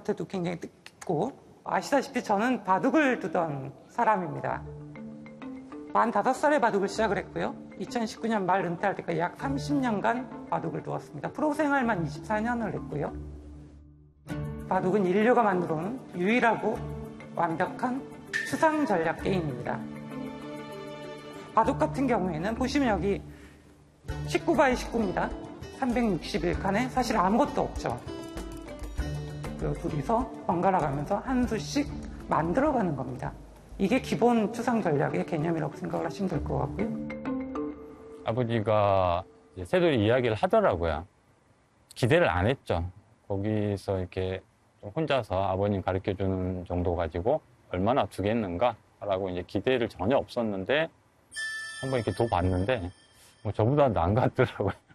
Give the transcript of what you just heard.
겉에도 굉장히 뜻깊고, 아시다시피 저는 바둑을 두던 사람입니다. 45살에 바둑을 시작을 했고요. 2019년 말 은퇴할 때까지 약 30년간 바둑을 두었습니다. 프로 생활만 24년을 했고요. 바둑은 인류가 만들어온 유일하고 완벽한 추상 전략 게임입니다. 바둑 같은 경우에는 보시면 여기 19바이 19입니다. 361칸에 사실 아무것도 없죠. 그리고 둘이서 번갈아 가면서 한 수씩 만들어가는 겁니다. 이게 기본 추상 전략의 개념이라고 생각을 하시면 될 것 같고요. 아버지가 새돌이 이야기를 하더라고요. 기대를 안 했죠. 거기서 이렇게 혼자서 아버님 가르쳐주는 정도 가지고 얼마나 두겠는가라고 이제 기대를 전혀 없었는데 한번 이렇게 둬봤는데 뭐 저보다 나은 것 같더라고요.